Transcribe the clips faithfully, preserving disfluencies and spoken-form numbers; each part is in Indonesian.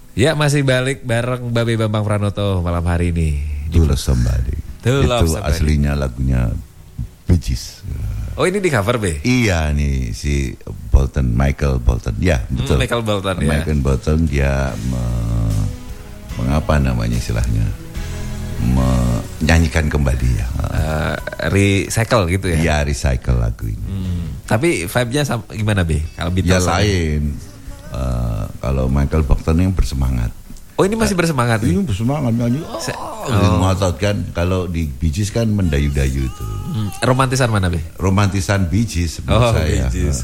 Ya masih balik bareng Babe Bambang Pranoto malam hari ini. To Love Somebody. To Love Itu Somebody. aslinya lagunya Bee Gees. Oh ini di cover Be? Iya nih si Bolton, Michael Bolton. Ya betul. Hmm, Michael Bolton ya. Michael Bolton dia me, mengapa namanya istilahnya menyanyikan kembali ya. Uh, recycle gitu ya? Iya recycle lagu ini. Hmm. Tapi vibe-nya sama, gimana Be? Kalau Beatles Ya lain. Uh, kalau Michael Bolton yang bersemangat. Oh ini masih bersemangat? Ini bersemangat nyanyi. Oh, oh. ngotot kan. Kalau di Bee Gees kan mendayu-dayu itu. Hmm. Romantisan mana Be? Romantisan Bee Gees Oh saya. Bee Gees.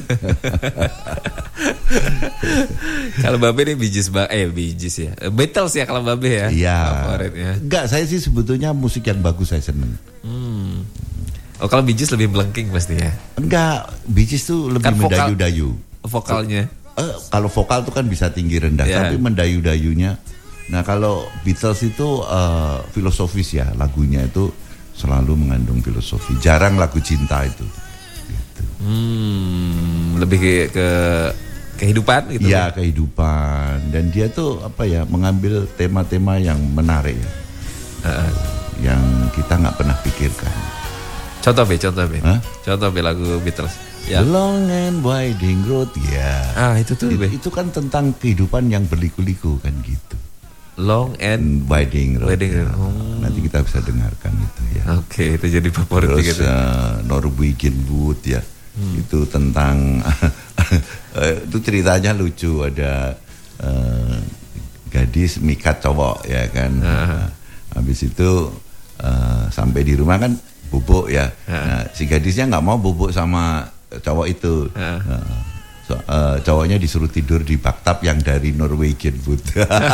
Kalau Babe ini Bee Gees, eh Bee Gees ya. Beatles ya kalau Babe ya. Iya. Favoritnya. Enggak, saya sih sebetulnya musik yang bagus saya seneng. Hmm. Oh kalau Bee Gees lebih melengking pasti ya. Enggak, Bee Gees tuh lebih Kan vokal- mendayu-dayu. Vokalnya. Eh, kalau vokal tuh kan bisa tinggi rendah, Yeah. tapi mendayu-dayunya. Nah kalau Beatles itu eh, filosofis ya, lagunya itu selalu mengandung filosofi. Jarang lagu cinta itu. Gitu. Hmm, lebih ke, ke kehidupan gitu. Ya kehidupan, dan dia tuh apa ya mengambil tema-tema yang menarik ya, Uh, yang kita nggak pernah pikirkan. contoh Be, contoh Be. Hah? Contoh Be lagu Beatles. Ya. The long and winding road ya. Ah itu tuh Be. Itu, itu kan tentang kehidupan yang berliku-liku kan gitu. Long and And winding road. Winding ya. road. Oh. Nanti kita bisa dengarkan itu ya. Oke, itu jadi favorit Terus gitu. uh, Norwegian Wood ya. Hmm. Itu tentang itu ceritanya lucu, ada uh, gadis mikat cowok ya kan. Uh. Habis itu uh, sampai di rumah kan bubuk ya. Uh. Nah, si gadisnya nggak mau bubuk sama cowok itu. Uh. Uh, so, uh, cowoknya disuruh tidur di bathtub yang dari Norwegian Wood.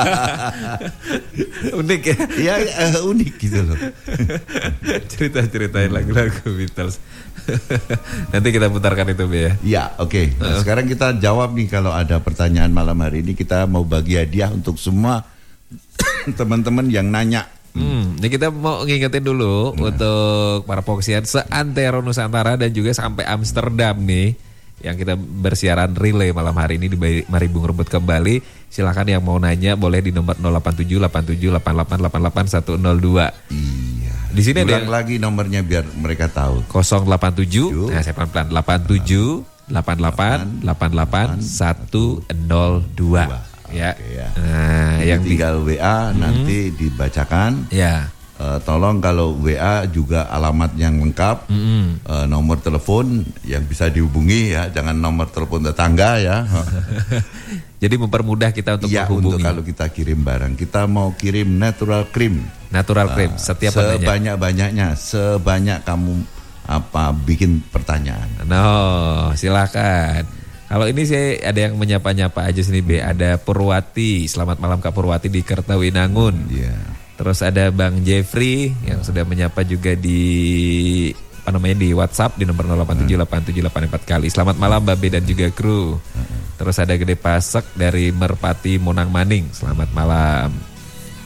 Unik ya. Iya uh, unik gitu loh. Cerita-ceritain lagu-lagu Beatles. Nanti kita putarkan itu Be ya. Ya, oke. Okay. Nah, uh. Sekarang kita jawab nih kalau ada pertanyaan malam hari ini. Kita mau bagi hadiah untuk semua teman-teman yang nanya. Hmm, ini kita mau ngingetin dulu nah. untuk para poksian seantero Nusantara dan juga sampai Amsterdam nih, yang kita bersiaran relay malam hari ini di Mari Bung Rebut kembali. Silakan yang mau nanya boleh di nomor nol delapan tujuh delapan tujuh delapan delapan delapan delapan satu nol dua. Iya. Di sini ada ulang lagi nomornya biar mereka tahu. nol delapan tujuh, nah saya pelan-pelan delapan tujuh delapan delapan delapan delapan satu nol dua. Ya. Oke, ya. Nah, jadi yang tinggal di, W A nanti hmm. dibacakan. Ya. Uh, tolong kalau W A juga alamat yang lengkap, mm-hmm. uh, nomor telepon yang bisa dihubungi ya, jangan nomor telepon tetangga ya. Jadi mempermudah kita untuk ya, menghubungi. Untuk kalau kita kirim barang, kita mau kirim natural cream. Natural cream, uh, setiap sebanyak-banyaknya, sebanyak kamu apa bikin pertanyaan. No, silakan. Kalau ini saya ada yang menyapa-nyapa aja sini Be, ada Purwati. Selamat malam Kak Purwati di Kertawinangun. Iya. Yeah. Terus ada Bang Jeffrey yang sudah menyapa juga di apa namanya di WhatsApp di nomor nol delapan tujuh delapan tujuh delapan empat kali. Selamat malam Babe dan juga kru. Terus ada Gede Pasek dari Merpati Monang Maning. Selamat malam.